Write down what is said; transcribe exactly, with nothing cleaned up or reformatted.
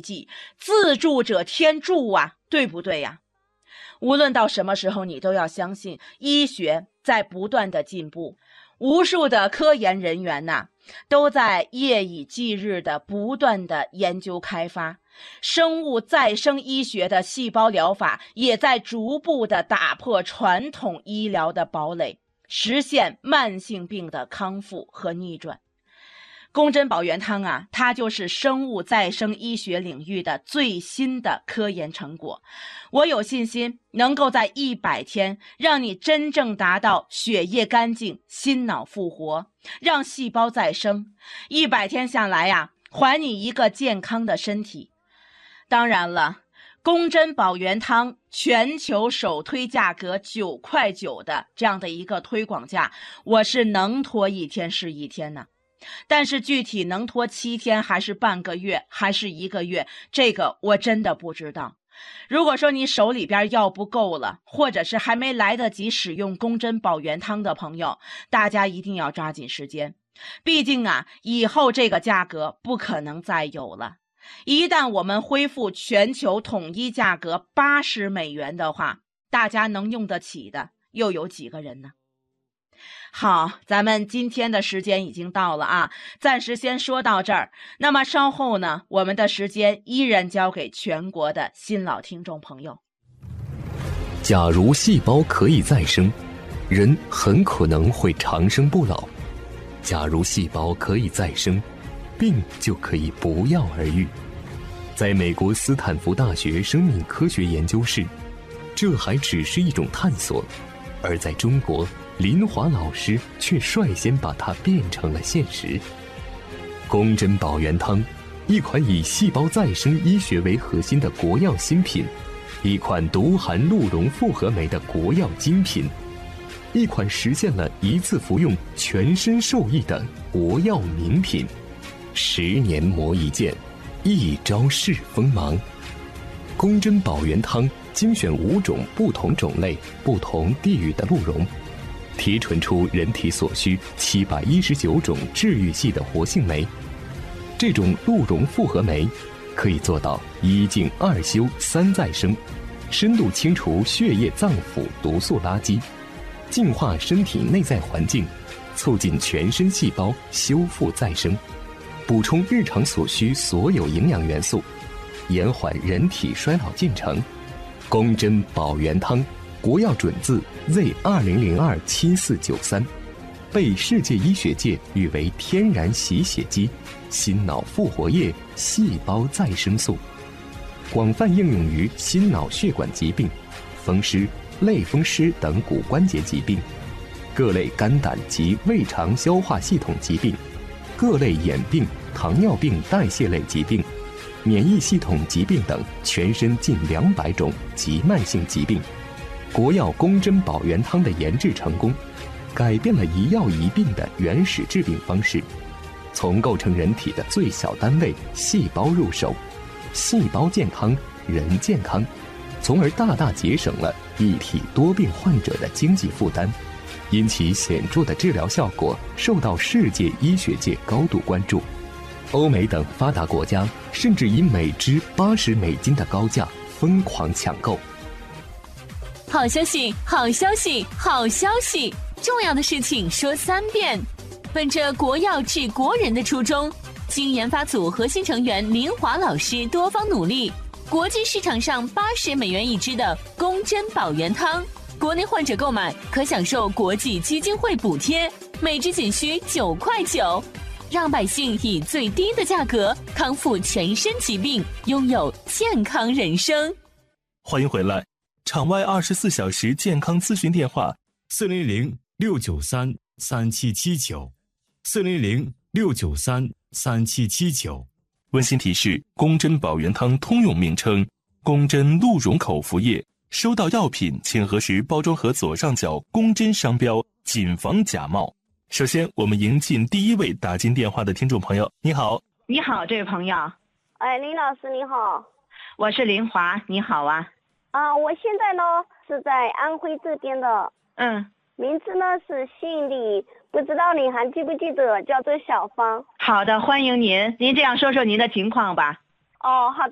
记，自助者天助啊，对不对呀？无论到什么时候，你都要相信医学在不断的进步，无数的科研人员呐、啊，都在夜以继日的不断的研究开发，生物再生医学的细胞疗法也在逐步的打破传统医疗的堡垒，实现慢性病的康复和逆转。宫针保元汤啊，它就是生物再生医学领域的最新的科研成果。我有信心能够在一百天让你真正达到血液干净、心脑复活，让细胞再生。一百天下来呀、啊，还你一个健康的身体。当然了，宫针保元汤全球首推价格九块九的这样的一个推广价，我是能拖一天是一天呢。但是具体能拖七天还是半个月还是一个月，这个我真的不知道。如果说你手里边药不够了，或者是还没来得及使用宫针保元汤的朋友，大家一定要抓紧时间。毕竟啊，以后这个价格不可能再有了。一旦我们恢复全球统一价格八十美元的话，大家能用得起的又有几个人呢？好，咱们今天的时间已经到了啊，暂时先说到这儿。那么稍后呢，我们的时间依然交给全国的新老听众朋友。 假如细胞可以再生，人很可能会长生不老；假如细胞可以再生，病就可以不药而愈。在美国斯坦福大学生命科学研究室，这还只是一种探索，而在中国，林华老师却率先把它变成了现实。宫针保元汤，一款以细胞再生医学为核心的国药新品，一款独含鹿茸复合酶的国药精品，一款实现了一次服用全身受益的国药名品。十年磨一剑，一朝试锋芒。宫针保元汤精选五种不同种类、不同地域的鹿茸，提纯出人体所需七百一十九种治愈系的活性酶。这种鹿茸复合酶可以做到一净二修三再生，深度清除血液脏腑毒素垃圾，净化身体内在环境，促进全身细胞修复再生，补充日常所需所有营养元素，延缓人体衰老进程。宫针保元汤国药准字 Z 二零零二七四九三，被世界医学界誉为天然洗血机、心脑复活液、细胞再生素，广泛应用于心脑血管疾病、风湿、类风湿等骨关节疾病，各类肝胆及胃肠消化系统疾病，各类眼病、糖尿病代谢类疾病，免疫系统疾病等全身近两百种急慢性疾病。国药宫针保元汤的研制成功，改变了一药一病的原始治病方式，从构成人体的最小单位细胞入手，细胞健康，人健康，从而大大节省了一体多病患者的经济负担，因其显著的治疗效果受到世界医学界高度关注。欧美等发达国家甚至以每支八十美金的高价疯狂抢购。 好消息，好消息，好消息！重要的事情说三遍。本着国药治国人的初衷，经研发组核心成员林华老师多方努力，国际市场上八十美元一支的宫针保元汤，国内患者购买可享受国际基金会补贴，每支仅需九块九，让百姓以最低的价格康复全身疾病，拥有健康人生。 欢迎回来。场外二十四小时健康咨询电话：四零零六九三三七七九，四零零六九三三七七九。温馨提示：宫针保元汤通用名称宫针鹿茸口服液。收到药品，请核实包装盒左上角宫针商标，谨防假冒。首先，我们迎进第一位打进电话的听众朋友。你好， 你好，这位朋友。 哎，林老师你好。 我是林华，你好啊。 啊，我现在呢是在安徽这边的， 嗯， 名字呢是姓李，不知道你还记不记得，叫做小芳。 好的，欢迎您。您这样说说您的情况吧。 哦，好